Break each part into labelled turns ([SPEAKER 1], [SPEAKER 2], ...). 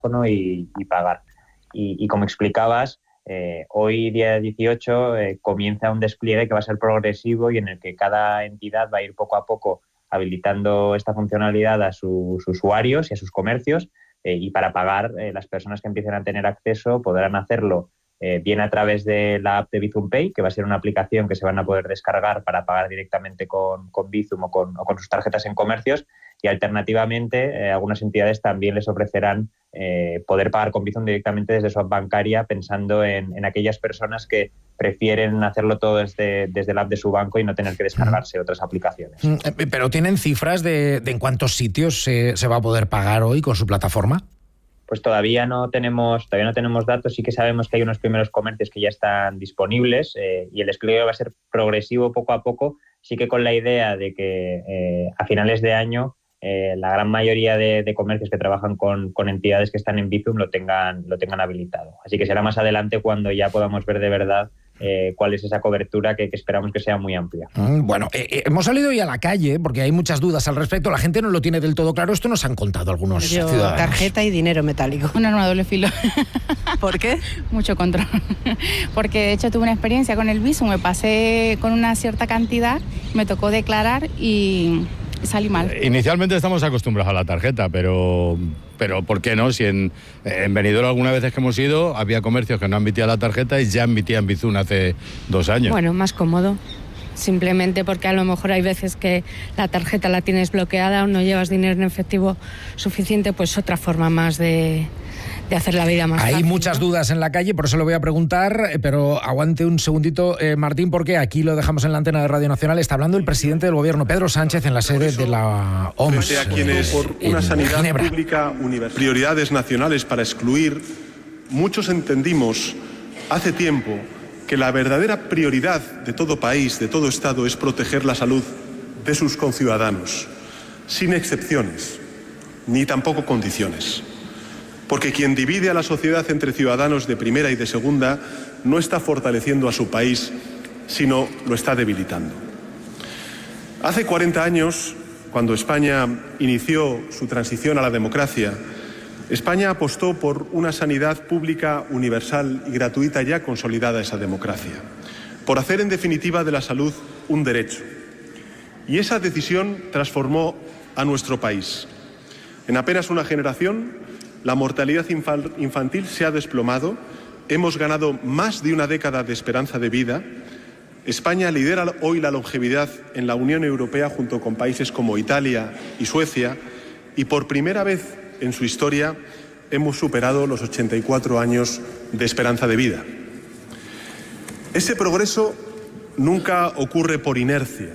[SPEAKER 1] teléfono y pagar. Y como explicabas, hoy, día 18, comienza un despliegue que va a ser progresivo y en el que cada entidad va a ir poco a poco habilitando esta funcionalidad a sus usuarios y a sus comercios, y para pagar, las personas que empiecen a tener acceso podrán hacerlo bien a través de la app de Bizum Pay, que va a ser una aplicación que se van a poder descargar para pagar directamente con Bizum o con sus tarjetas en comercios, y alternativamente algunas entidades también les ofrecerán poder pagar con Bizum directamente desde su app bancaria, pensando en aquellas personas que prefieren hacerlo todo desde la app de su banco y no tener que descargarse otras aplicaciones.
[SPEAKER 2] ¿Pero tienen cifras de en cuántos sitios se va a poder pagar hoy con su plataforma?
[SPEAKER 1] Pues todavía no tenemos datos. Sí que sabemos que hay unos primeros comercios que ya están disponibles, y el despliegue va a ser progresivo poco a poco, sí que con la idea de que a finales de año la gran mayoría de comercios que trabajan con entidades que están en Bizum lo tengan habilitado. Así que será más adelante cuando ya podamos ver de verdad cuál es esa cobertura que esperamos que sea muy amplia.
[SPEAKER 2] Bueno, hemos salido hoy a la calle porque hay muchas dudas al respecto. La gente no lo tiene del todo claro. Esto nos han contado algunos ciudadanos.
[SPEAKER 3] Tarjeta y dinero metálico.
[SPEAKER 4] Un arma de doble filo.
[SPEAKER 3] ¿Por qué?
[SPEAKER 4] Mucho control. Porque de hecho tuve una experiencia con el Bizum. Me pasé con una cierta cantidad, me tocó declarar y salí mal.
[SPEAKER 5] Inicialmente estamos acostumbrados a la tarjeta, pero ¿por qué no? Si en Benidorm algunas veces que hemos ido había comercios que no admitían la tarjeta y ya admitían Bizum hace 2 años.
[SPEAKER 6] Bueno, más cómodo. Simplemente porque a lo mejor hay veces que la tarjeta la tienes bloqueada o no llevas dinero en efectivo suficiente, pues otra forma más de hacer la vida más fácil.
[SPEAKER 2] Hay muchas dudas en la calle, por eso lo voy a preguntar, pero aguante un segundito, Martín, porque aquí lo dejamos en la antena de Radio Nacional. Está hablando el presidente del Gobierno, Pedro Sánchez, en la sede de la OMS.
[SPEAKER 7] Frente a quienes por una sanidad pública universal, prioridades nacionales para excluir, muchos entendimos hace tiempo que la verdadera prioridad de todo país, de todo Estado, es proteger la salud de sus conciudadanos, sin excepciones, ni tampoco condiciones. Porque quien divide a la sociedad entre ciudadanos de primera y de segunda no está fortaleciendo a su país, sino lo está debilitando. Hace 40 años, cuando España inició su transición a la democracia, España apostó por una sanidad pública universal y gratuita, ya consolidada esa democracia, por hacer en definitiva de la salud un derecho. Y esa decisión transformó a nuestro país. En apenas una generación, la mortalidad infantil se ha desplomado, hemos ganado más de una década de esperanza de vida. España lidera hoy la longevidad en la Unión Europea junto con países como Italia y Suecia, y por primera vez en su historia hemos superado los 84 años de esperanza de vida. Ese progreso nunca ocurre por inercia,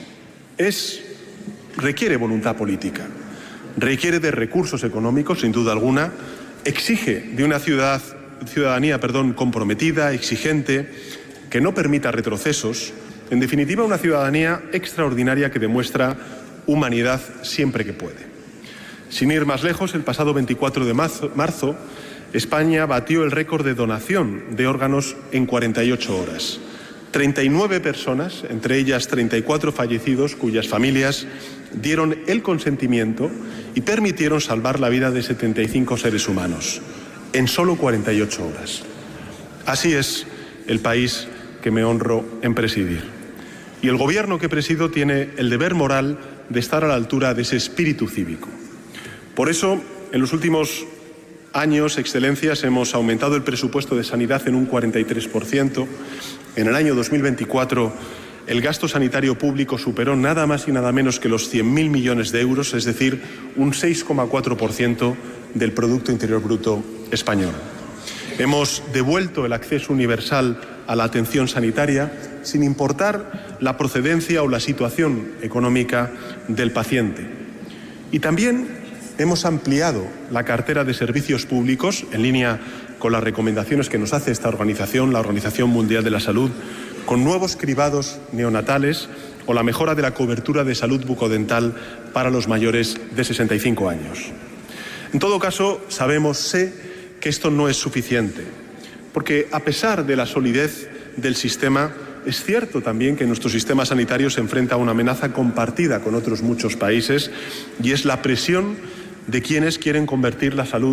[SPEAKER 7] requiere voluntad política. Requiere de recursos económicos, sin duda alguna, exige de una ciudadanía comprometida, exigente, que no permita retrocesos, en definitiva una ciudadanía extraordinaria que demuestra humanidad siempre que puede. Sin ir más lejos, el pasado 24 de marzo, España batió el récord de donación de órganos en 48 horas. 39 personas, entre ellas 34 fallecidos, cuyas familias dieron el consentimiento y permitieron salvar la vida de 75 seres humanos en solo 48 horas. Así es el país que me honro en presidir. Y el Gobierno que presido tiene el deber moral de estar a la altura de ese espíritu cívico. Por eso, en los últimos años, Excelencias, hemos aumentado el presupuesto de sanidad en un 43%. En el año 2024, el gasto sanitario público superó nada más y nada menos que los 100.000 millones de euros, es decir, un 6,4% del Producto Interior Bruto español. Hemos devuelto el acceso universal a la atención sanitaria sin importar la procedencia o la situación económica del paciente. Y también hemos ampliado la cartera de servicios públicos en línea con las recomendaciones que nos hace esta organización, la Organización Mundial de la Salud, con nuevos cribados neonatales o la mejora de la cobertura de salud bucodental para los mayores de 65 años. En todo caso, sé que esto no es suficiente, porque a pesar de la solidez del sistema, es cierto también que nuestro sistema sanitario se enfrenta a una amenaza compartida con otros muchos países, y es la presión de quienes quieren convertir la salud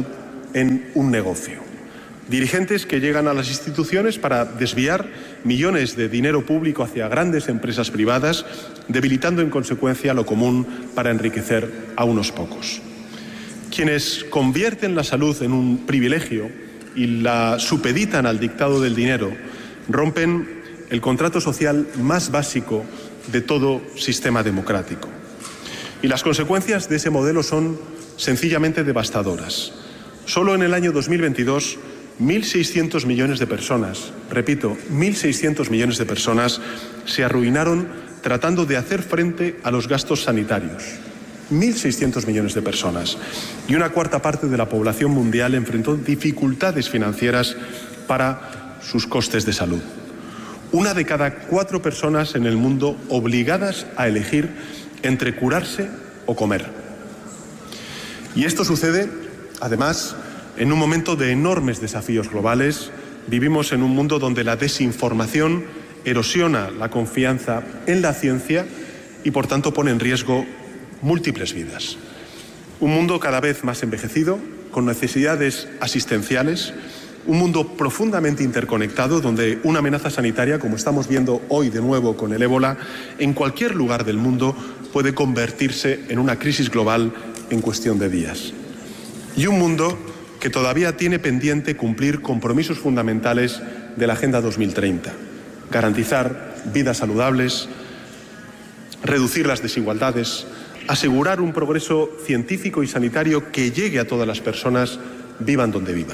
[SPEAKER 7] en un negocio. Dirigentes que llegan a las instituciones para desviar millones de dinero público hacia grandes empresas privadas, debilitando en consecuencia lo común para enriquecer a unos pocos. Quienes convierten la salud en un privilegio y la supeditan al dictado del dinero, rompen el contrato social más básico de todo sistema democrático. Y las consecuencias de ese modelo son sencillamente devastadoras. Solo en el año 2022, 1.600 millones de personas, repito, 1.600 millones de personas se arruinaron tratando de hacer frente a los gastos sanitarios. 1.600 millones de personas. Y una cuarta parte de la población mundial enfrentó dificultades financieras para sus costes de salud. 1 de cada 4 personas en el mundo obligadas a elegir entre curarse o comer. Y esto sucede, además, en un momento de enormes desafíos globales. Vivimos en un mundo donde la desinformación erosiona la confianza en la ciencia y, por tanto, pone en riesgo múltiples vidas. Un mundo cada vez más envejecido, con necesidades asistenciales, un mundo profundamente interconectado, donde una amenaza sanitaria, como estamos viendo hoy de nuevo con el ébola, en cualquier lugar del mundo puede convertirse en una crisis global en cuestión de días. Y un mundo que todavía tiene pendiente cumplir compromisos fundamentales de la Agenda 2030. Garantizar vidas saludables, reducir las desigualdades, asegurar un progreso científico y sanitario que llegue a todas las personas, vivan donde vivan.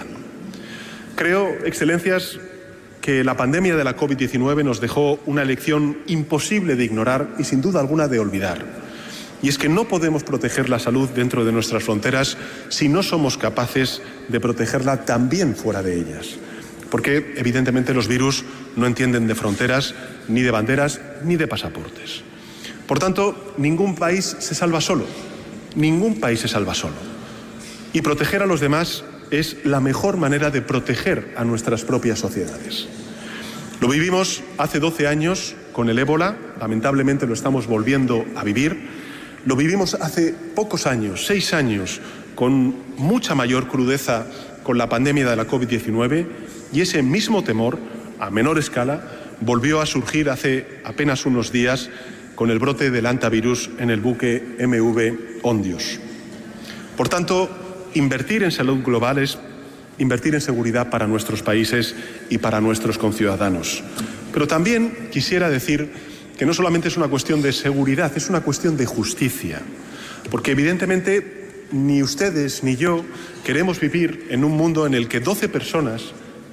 [SPEAKER 7] Creo, Excelencias, que la pandemia de la COVID-19 nos dejó una lección imposible de ignorar y sin duda alguna de olvidar. Y es que no podemos proteger la salud dentro de nuestras fronteras si no somos capaces de protegerla también fuera de ellas. Porque, evidentemente, los virus no entienden de fronteras, ni de banderas, ni de pasaportes. Por tanto, ningún país se salva solo. Ningún país se salva solo. Y proteger a los demás es la mejor manera de proteger a nuestras propias sociedades. Lo vivimos hace 12 años con el ébola, lamentablemente lo estamos volviendo a vivir. Lo vivimos hace pocos años, 6 años, con mucha mayor crudeza con la pandemia de la COVID-19, y ese mismo temor, a menor escala, volvió a surgir hace apenas unos días con el brote del hantavirus en el buque MV Ondios. Por tanto, invertir en salud global es invertir en seguridad para nuestros países y para nuestros conciudadanos. Pero también quisiera decir que no solamente es una cuestión de seguridad, es una cuestión de justicia. Porque evidentemente ni ustedes ni yo queremos vivir en un mundo en el que 12 personas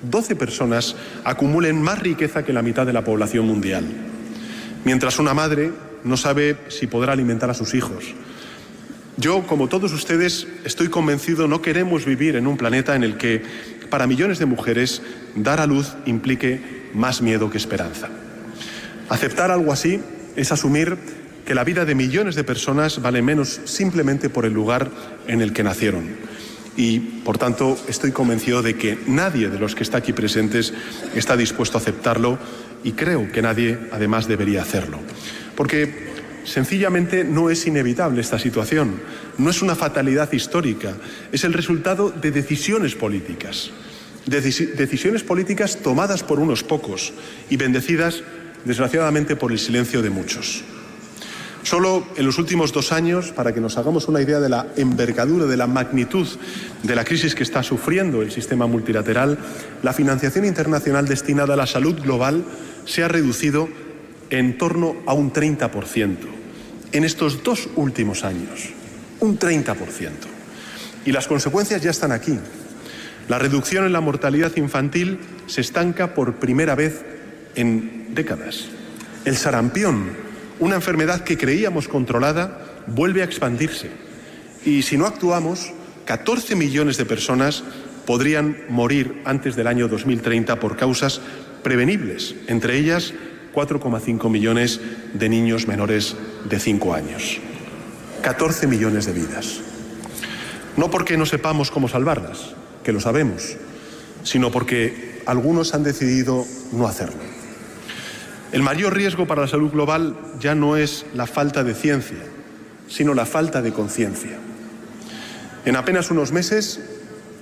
[SPEAKER 7] acumulen más riqueza que la mitad de la población mundial. Mientras una madre no sabe si podrá alimentar a sus hijos. Yo, como todos ustedes, estoy convencido, no queremos vivir en un planeta en el que, para millones de mujeres, dar a luz implique más miedo que esperanza. Aceptar algo así es asumir que la vida de millones de personas vale menos simplemente por el lugar en el que nacieron. Y, por tanto, estoy convencido de que nadie de los que está aquí presentes está dispuesto a aceptarlo, y creo que nadie, además, debería hacerlo. Porque sencillamente no es inevitable esta situación, no es una fatalidad histórica, es el resultado de decisiones políticas, decisiones políticas tomadas por unos pocos y bendecidas, desgraciadamente, por el silencio de muchos. Solo en los últimos 2 años, para que nos hagamos una idea de la envergadura, de la magnitud de la crisis que está sufriendo el sistema multilateral, la financiación internacional destinada a la salud global se ha reducido en torno a un 30% en estos 2 últimos años. Un 30%. Y las consecuencias ya están aquí. La reducción en la mortalidad infantil se estanca por primera vez en décadas. El sarampión, una enfermedad que creíamos controlada, vuelve a expandirse. Y si no actuamos, 14 millones de personas podrían morir antes del año 2030 por causas prevenibles, entre ellas 4,5 millones de niños menores de 5 años. 14 millones de vidas. No porque no sepamos cómo salvarlas, que lo sabemos, sino porque algunos han decidido no hacerlo. El mayor riesgo para la salud global ya no es la falta de ciencia, sino la falta de conciencia. En apenas unos meses,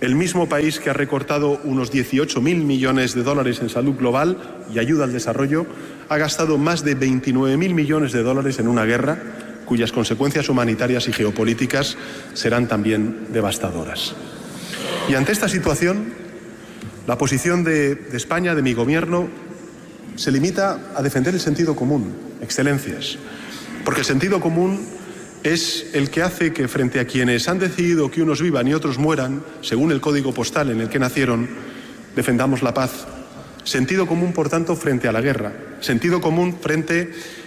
[SPEAKER 7] El mismo país que ha recortado unos 18.000 millones de dólares en salud global y ayuda al desarrollo ha gastado más de 29.000 millones de dólares en una guerra cuyas consecuencias humanitarias y geopolíticas serán también devastadoras. Y ante esta situación, la posición de España, de mi gobierno, se limita a defender el sentido común, excelencias, porque el sentido común es el que hace que frente a quienes han decidido que unos vivan y otros mueran, según el código postal en el que nacieron, defendamos la paz. Sentido común, por tanto, frente a la guerra. Sentido común frente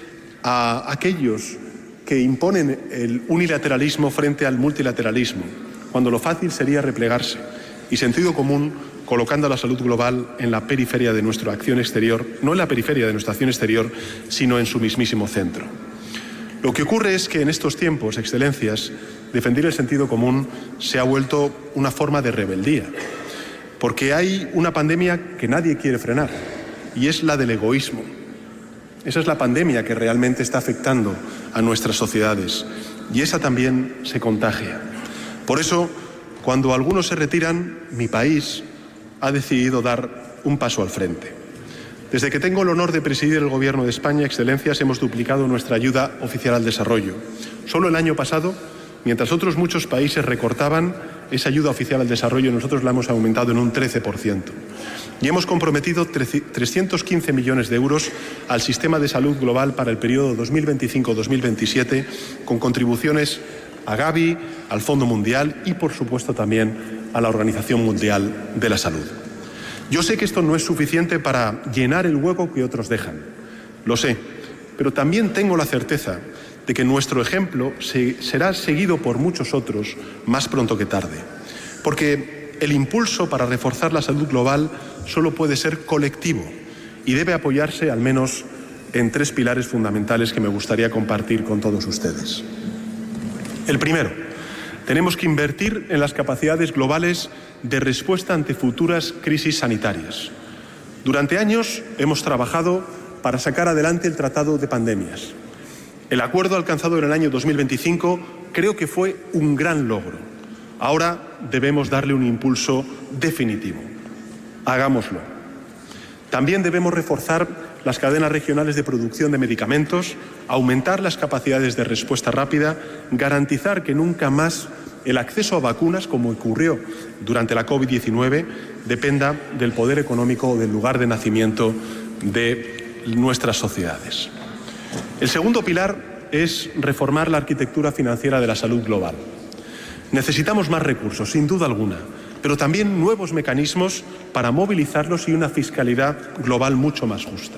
[SPEAKER 7] a aquellos que imponen el unilateralismo frente al multilateralismo, cuando lo fácil sería replegarse. Y sentido común colocando a la salud global en la periferia de nuestra acción exterior, no en la periferia de nuestra acción exterior, sino en su mismísimo centro. Lo que ocurre es que en estos tiempos, excelencias, defender el sentido común se ha vuelto una forma de rebeldía, porque hay una pandemia que nadie quiere frenar, y es la del egoísmo. Esa es la pandemia que realmente está afectando a nuestras sociedades, y esa también se contagia. Por eso, cuando algunos se retiran, mi país ha decidido dar un paso al frente. Desde que tengo el honor de presidir el Gobierno de España, excelencias, hemos duplicado nuestra ayuda oficial al desarrollo. Solo el año pasado, mientras otros muchos países recortaban esa ayuda oficial al desarrollo, nosotros la hemos aumentado en un 13%. Y hemos comprometido 315 millones de euros al sistema de salud global para el periodo 2025-2027, con contribuciones a Gavi, al Fondo Mundial y, por supuesto, también a la Organización Mundial de la Salud. Yo sé que esto no es suficiente para llenar el hueco que otros dejan, lo sé, pero también tengo la certeza de que nuestro ejemplo será seguido por muchos otros más pronto que tarde, porque el impulso para reforzar la salud global solo puede ser colectivo y debe apoyarse al menos en 3 pilares fundamentales que me gustaría compartir con todos ustedes. El primero, tenemos que invertir en las capacidades globales de respuesta ante futuras crisis sanitarias. Durante años hemos trabajado para sacar adelante el Tratado de Pandemias. El acuerdo alcanzado en el año 2025 creo que fue un gran logro. Ahora debemos darle un impulso definitivo. Hagámoslo. También debemos reforzar las cadenas regionales de producción de medicamentos, aumentar las capacidades de respuesta rápida, garantizar que nunca más el acceso a vacunas, como ocurrió durante la COVID-19, dependa del poder económico o del lugar de nacimiento de nuestras sociedades. El segundo pilar es reformar la arquitectura financiera de la salud global. Necesitamos más recursos, sin duda alguna, pero también nuevos mecanismos para movilizarlos y una fiscalidad global mucho más justa.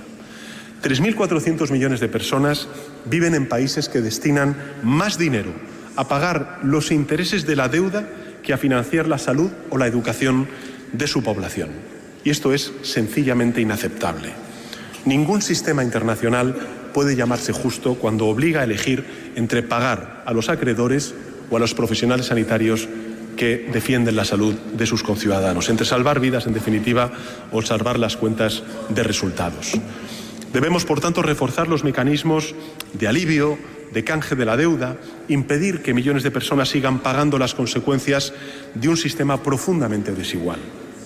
[SPEAKER 7] 3.400 millones de personas viven en países que destinan más dinero a pagar los intereses de la deuda que a financiar la salud o la educación de su población. Y esto es sencillamente inaceptable. Ningún sistema internacional puede llamarse justo cuando obliga a elegir entre pagar a los acreedores o a los profesionales sanitarios que defienden la salud de sus conciudadanos, entre salvar vidas, en definitiva, o salvar las cuentas de resultados. Debemos, por tanto, reforzar los mecanismos de alivio, de canje de la deuda, impedir que millones de personas sigan pagando las consecuencias de un sistema profundamente desigual.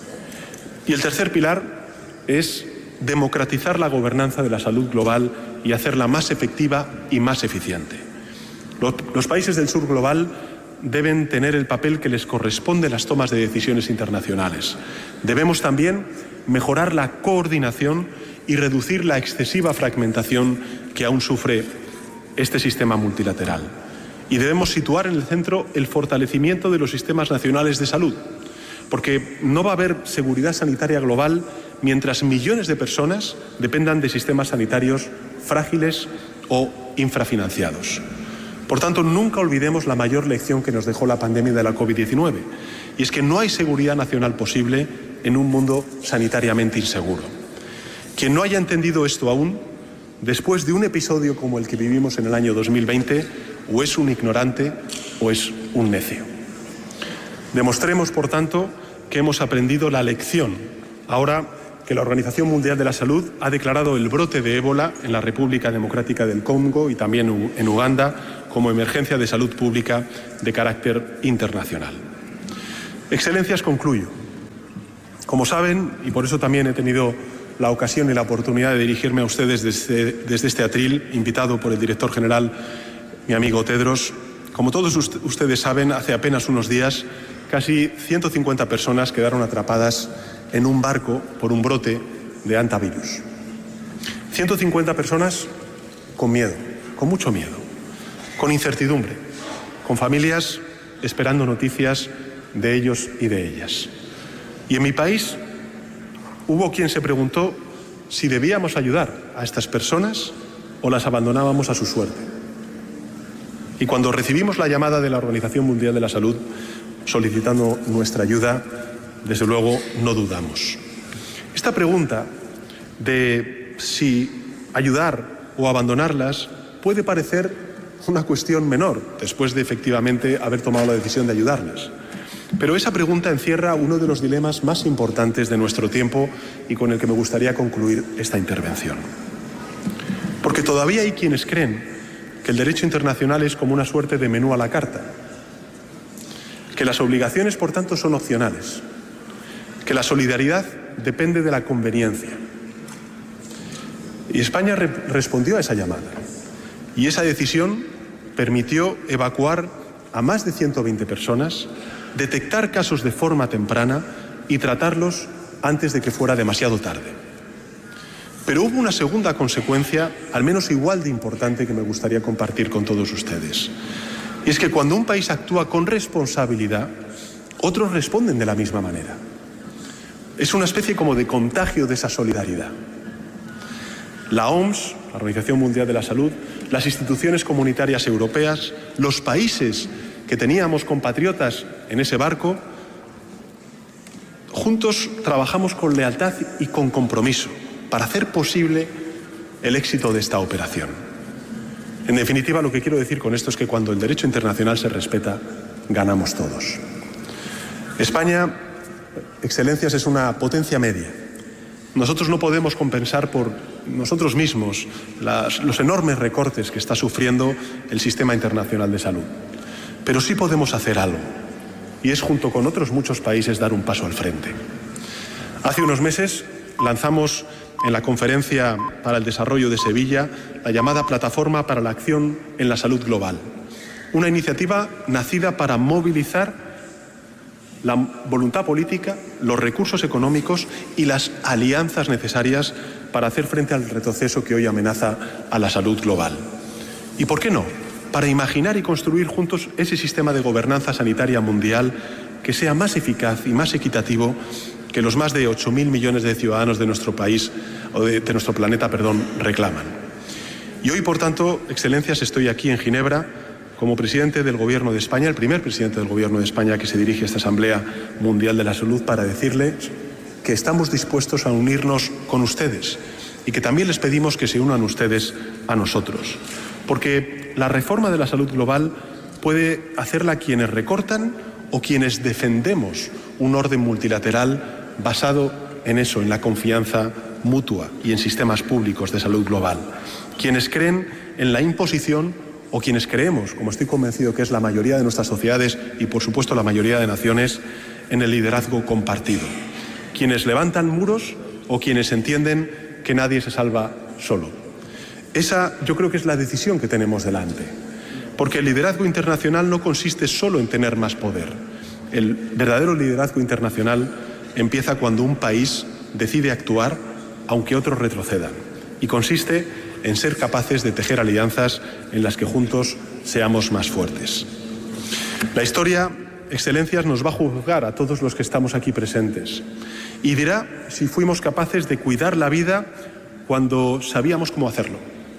[SPEAKER 7] Y el tercer pilar es democratizar la gobernanza de la salud global y hacerla más efectiva y más eficiente. Los países del sur global deben tener el papel que les corresponde en las tomas de decisiones internacionales. Debemos también mejorar la coordinación y reducir la excesiva fragmentación que aún sufre este sistema multilateral. Y debemos situar en el centro el fortalecimiento de los sistemas nacionales de salud, porque no va a haber seguridad sanitaria global mientras millones de personas dependan de sistemas sanitarios frágiles o infrafinanciados. Por tanto, nunca olvidemos la mayor lección que nos dejó la pandemia de la COVID-19, y es que no hay seguridad nacional posible en un mundo sanitariamente inseguro. Quien no haya entendido esto aún, después de un episodio como el que vivimos en el año 2020, o es un ignorante o es un necio. Demostremos, por tanto, que hemos aprendido la lección, ahora que la Organización Mundial de la Salud ha declarado el brote de ébola en la República Democrática del Congo y también en Uganda como emergencia de salud pública de carácter internacional. Excelencias, concluyo. Como saben, y por eso también he tenido la ocasión y la oportunidad de dirigirme a ustedes desde este atril, invitado por el director general, mi amigo Tedros, como todos ustedes saben, hace apenas unos días, casi 150 personas quedaron atrapadas en un barco por un brote de hantavirus. 150 personas con miedo, con mucho miedo, con incertidumbre, con familias esperando noticias de ellos y de ellas. Y en mi país hubo quien se preguntó si debíamos ayudar a estas personas o las abandonábamos a su suerte. Y cuando recibimos la llamada de la Organización Mundial de la Salud solicitando nuestra ayuda, desde luego no dudamos. Esta pregunta de si ayudar o abandonarlas puede parecer una cuestión menor, después de efectivamente haber tomado la decisión de ayudarlas. Pero esa pregunta encierra uno de los dilemas más importantes de nuestro tiempo y con el que me gustaría concluir esta intervención. Porque todavía hay quienes creen que el derecho internacional es como una suerte de menú a la carta, que las obligaciones, por tanto, son opcionales, que la solidaridad depende de la conveniencia. Y España respondió a esa llamada. Y esa decisión permitió evacuar a más de 120 personas, detectar casos de forma temprana y tratarlos antes de que fuera demasiado tarde. Pero hubo una segunda consecuencia, al menos igual de importante, que me gustaría compartir con todos ustedes. Y es que cuando un país actúa con responsabilidad, otros responden de la misma manera. Es una especie como de contagio de esa solidaridad. La OMS, la Organización Mundial de la Salud, las instituciones comunitarias europeas, los países que teníamos compatriotas en ese barco, juntos trabajamos con lealtad y con compromiso para hacer posible el éxito de esta operación. En definitiva, lo que quiero decir con esto es que cuando el derecho internacional se respeta, ganamos todos. España, Excelencias, es una potencia media. Nosotros no podemos compensar por nosotros mismos los enormes recortes que está sufriendo el sistema internacional de salud. Pero sí podemos hacer algo, y es, junto con otros muchos países, dar un paso al frente. Hace unos meses lanzamos en la Conferencia para el Desarrollo de Sevilla la llamada Plataforma para la Acción en la Salud Global, una iniciativa nacida para movilizar la voluntad política, los recursos económicos y las alianzas necesarias para hacer frente al retroceso que hoy amenaza a la salud global. ¿Y por qué no? Para imaginar y construir juntos ese sistema de gobernanza sanitaria mundial que sea más eficaz y más equitativo que los más de 8.000 millones de ciudadanos de nuestro país, o de nuestro planeta, reclaman. Y hoy, por tanto, Excelencias, estoy aquí en Ginebra como presidente del Gobierno de España, el primer presidente del Gobierno de España que se dirige a esta Asamblea Mundial de la Salud, para decirles que estamos dispuestos a unirnos con ustedes y que también les pedimos que se unan ustedes a nosotros. Porque la reforma de la salud global puede hacerla quienes recortan o quienes defendemos un orden multilateral basado en eso, en la confianza mutua y en sistemas públicos de salud global. Quienes creen en la imposición o quienes creemos, como estoy convencido que es la mayoría de nuestras sociedades y por supuesto la mayoría de naciones, en el liderazgo compartido. Quienes levantan muros o quienes entienden que nadie se salva solo. Esa, yo creo que es la decisión que tenemos delante, porque el liderazgo internacional no consiste solo en tener más poder. El verdadero liderazgo internacional empieza cuando un país decide actuar aunque otros retrocedan, y consiste en ser capaces de tejer alianzas en las que juntos seamos más fuertes. La historia, Excelencias, nos va a juzgar a todos los que estamos aquí presentes y dirá si fuimos capaces de cuidar la vida cuando sabíamos cómo hacerlo,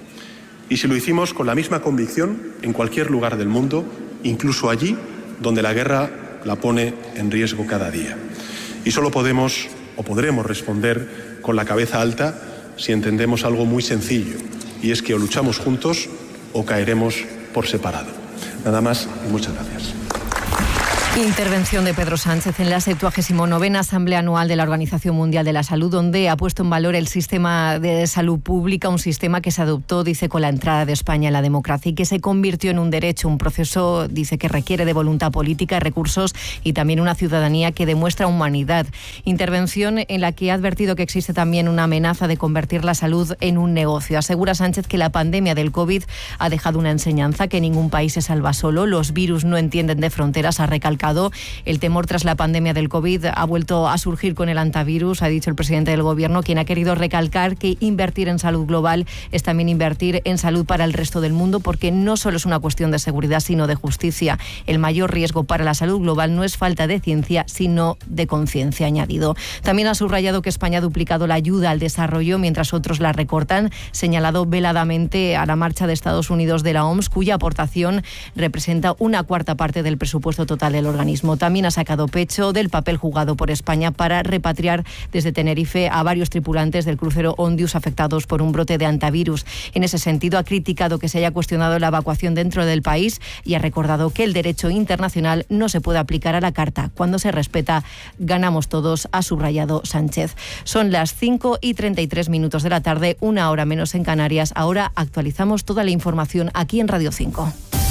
[SPEAKER 7] y si lo hicimos con la misma convicción en cualquier lugar del mundo, incluso allí donde la guerra la pone en riesgo cada día. Y solo podemos o podremos responder con la cabeza alta si entendemos algo muy sencillo, y es que o luchamos juntos o caeremos por separado. Nada más y muchas gracias.
[SPEAKER 8] Intervención de Pedro Sánchez en la 79ª Asamblea Anual de la Organización Mundial de la Salud, donde ha puesto en valor el sistema de salud pública, un sistema que se adoptó, dice, con la entrada de España en la democracia y que se convirtió en un derecho, un proceso, dice, que requiere de voluntad política, recursos y también una ciudadanía que demuestra humanidad. Intervención en la que ha advertido que existe también una amenaza de convertir la salud en un negocio. Asegura Sánchez que la pandemia del COVID ha dejado una enseñanza, que ningún país se salva solo, los virus no entienden de fronteras, ha recalcado. El temor tras la pandemia del COVID ha vuelto a surgir con el antivirus, ha dicho el presidente del Gobierno, quien ha querido recalcar que invertir en salud global es también invertir en salud para el resto del mundo, porque no solo es una cuestión de seguridad, sino de justicia. El mayor riesgo para la salud global no es falta de ciencia, sino de conciencia, ha añadido. También ha subrayado que España ha duplicado la ayuda al desarrollo mientras otros la recortan, señalado veladamente a la marcha de Estados Unidos de la OMS, cuya aportación representa una cuarta parte del presupuesto total del organismo. También ha sacado pecho del papel jugado por España para repatriar desde Tenerife a varios tripulantes del crucero Ondius afectados por un brote de antivirus. En ese sentido, ha criticado que se haya cuestionado la evacuación dentro del país y ha recordado que el derecho internacional no se puede aplicar a la carta. Cuando se respeta, ganamos todos, ha subrayado Sánchez. Son las 5:33 de la tarde, 1 hora menos en Canarias. Ahora actualizamos toda la información aquí en Radio 5.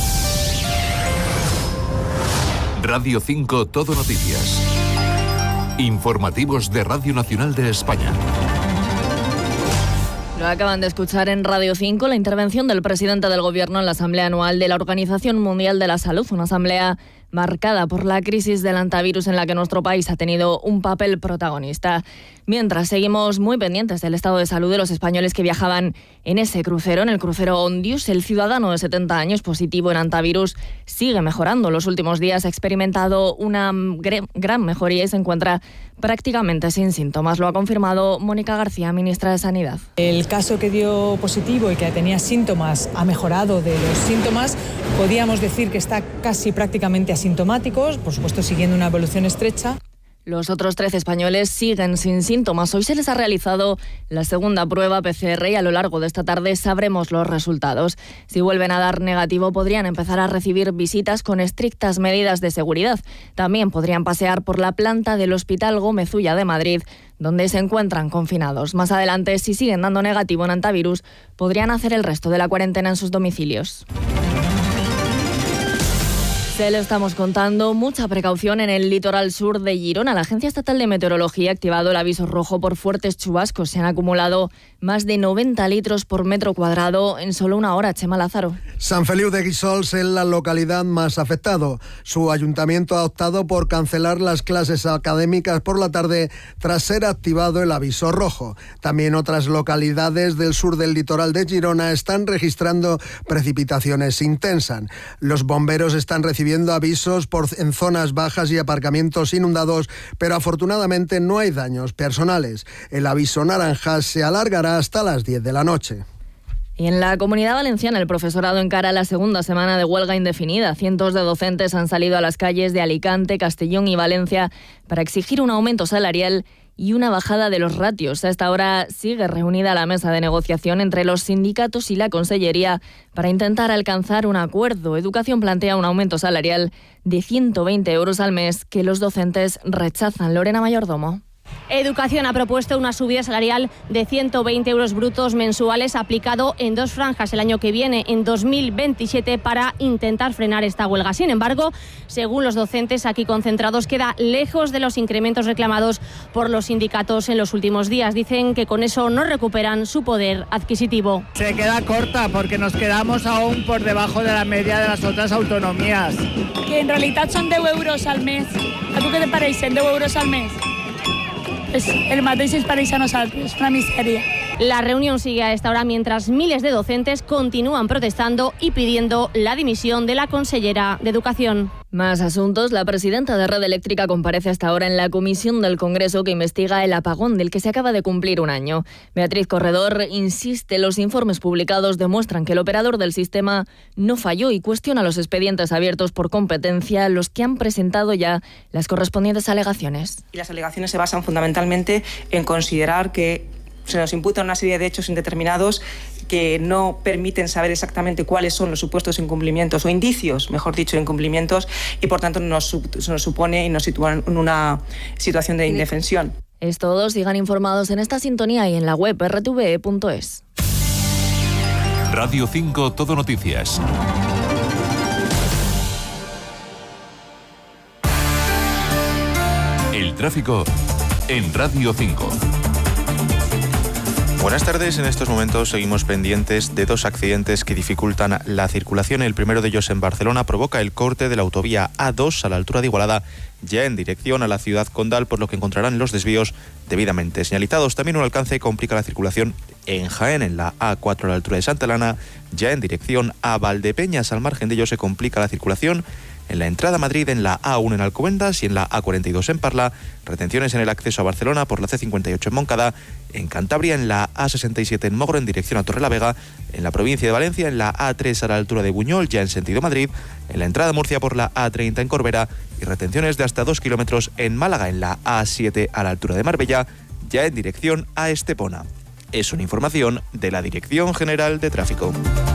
[SPEAKER 9] Radio 5 Todo Noticias. Informativos de Radio Nacional de España.
[SPEAKER 10] Lo acaban de escuchar en Radio 5, la intervención del presidente del Gobierno en la Asamblea Anual de la Organización Mundial de la Salud, una asamblea marcada por la crisis del antivirus en la que nuestro país ha tenido un papel protagonista. Mientras, seguimos muy pendientes del estado de salud de los españoles que viajaban en ese crucero, en el crucero Ondius. El ciudadano de 70 años positivo en antivirus sigue mejorando. Los últimos días ha experimentado una gran mejoría y se encuentra prácticamente sin síntomas. Lo ha confirmado Mónica García, ministra de Sanidad.
[SPEAKER 11] El caso que dio positivo y que tenía síntomas ha mejorado de los síntomas. Podríamos decir que está casi prácticamente asintomático, por supuesto siguiendo una evolución estrecha.
[SPEAKER 10] Los otros 13 españoles siguen sin síntomas. Hoy se les ha realizado la segunda prueba PCR y a lo largo de esta tarde sabremos los resultados. Si vuelven a dar negativo, podrían empezar a recibir visitas con estrictas medidas de seguridad. También podrían pasear por la planta del Hospital Gómez Ulla de Madrid, donde se encuentran confinados. Más adelante, si siguen dando negativo en antivirus, podrían hacer el resto de la cuarentena en sus domicilios. Se lo estamos contando, mucha precaución en el litoral sur de Girona. La Agencia Estatal de Meteorología ha activado el aviso rojo por fuertes chubascos. Se han acumulado más de 90 litros por metro cuadrado en solo una hora. Chema Lázaro.
[SPEAKER 12] Sant Feliu de Guíxols es la localidad más afectada. Su ayuntamiento ha optado por cancelar las clases académicas por la tarde tras ser activado el aviso rojo. También otras localidades del sur del litoral de Girona están registrando precipitaciones intensas. Los bomberos están recibiendo avisos en zonas bajas y aparcamientos inundados, pero afortunadamente no hay daños personales. El aviso naranja se alargará hasta las 10 de la noche.
[SPEAKER 10] Y en la Comunidad Valenciana el profesorado encara la segunda semana de huelga indefinida. Cientos de docentes han salido a las calles de Alicante, Castellón y Valencia para exigir un aumento salarial y una bajada de los ratios. A esta hora sigue reunida la mesa de negociación entre los sindicatos y la Consellería para intentar alcanzar un acuerdo. Educación plantea un aumento salarial de 120 euros al mes que los docentes rechazan. Lorena Mayordomo.
[SPEAKER 13] Educación ha propuesto una subida salarial de 120 euros brutos mensuales aplicado en 2 franjas el año que viene, en 2027, para intentar frenar esta huelga. Sin embargo, según los docentes aquí concentrados, queda lejos de los incrementos reclamados por los sindicatos en los últimos días. Dicen que con eso no recuperan su poder adquisitivo.
[SPEAKER 14] Se queda corta porque nos quedamos aún por debajo de la media de las otras autonomías.
[SPEAKER 15] Que en realidad son 10 euros al mes. ¿A tu què te pareixen 10 euros al mes? Es el mateix es pareix a nosaltres, una miseria.
[SPEAKER 13] La reunión sigue a esta hora mientras miles de docentes continúan protestando y pidiendo la dimisión de la consellera de Educación.
[SPEAKER 10] Más asuntos. La presidenta de Red Eléctrica comparece hasta ahora en la comisión del Congreso que investiga el apagón del que se acaba de cumplir un año. Beatriz Corredor insiste, los informes publicados demuestran que el operador del sistema no falló y cuestiona los expedientes abiertos por competencia, los que han presentado ya las correspondientes alegaciones.
[SPEAKER 16] Y las alegaciones se basan fundamentalmente en considerar que se nos imputa una serie de hechos indeterminados que no permiten saber exactamente cuáles son los supuestos incumplimientos o indicios, mejor dicho, de incumplimientos, y por tanto nos supone y nos sitúa en una situación de indefensión.
[SPEAKER 10] Es todo, sigan informados en esta sintonía y en la web rtve.es.
[SPEAKER 9] Radio 5 Todo Noticias. El tráfico en Radio 5.
[SPEAKER 17] Buenas tardes, en estos momentos seguimos pendientes de 2 accidentes que dificultan la circulación. El primero de ellos en Barcelona provoca el corte de la autovía A2 a la altura de Igualada, ya en dirección a la ciudad condal, por lo que encontrarán los desvíos debidamente señalizados. También un alcance complica la circulación en Jaén, en la A4 a la altura de Santa Elana, ya en dirección a Valdepeñas. Al margen de ello se complica la circulación en la entrada a Madrid, en la A1 en Alcobendas y en la A42 en Parla, retenciones en el acceso a Barcelona por la C58 en Moncada, en Cantabria en la A67 en Mogro en dirección a Torrelavega, en la provincia de Valencia en la A3 a la altura de Buñol ya en sentido Madrid, en la entrada a Murcia por la A30 en Corbera y retenciones de hasta 2 kilómetros en Málaga en la A7 a la altura de Marbella ya en dirección a Estepona. Es una información de la Dirección General de Tráfico.